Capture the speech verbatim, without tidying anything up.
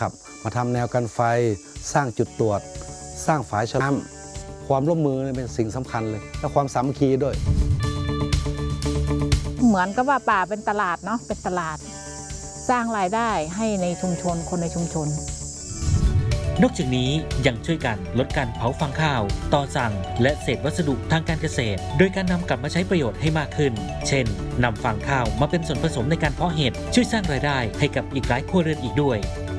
ครับมาทำแนวกันไฟสร้างจุดตรวจสร้างฝายฉลามความร่วมมือเป็นสิ่งสำคัญเลยและความสามัคคีด้วยเหมือนกับว่าป่าเป็นตลาดเนาะเป็นตลาดสร้างรายได้ให้ในชุมชนคนในชุมชนนอกจากนี้ยังช่วยกันลดการเผาฟางข้าวต่อสั่งและเศษวัสดุทางการเกษตรโดยการนำกลับมาใช้ประโยชน์ให้มากขึ้นเช่นนำฟางข้าวมาเป็นส่วนผสมในการเพาะเห็ดช่วยสร้างรายได้ให้กับอีกหลายครัวเรือนอีกด้วย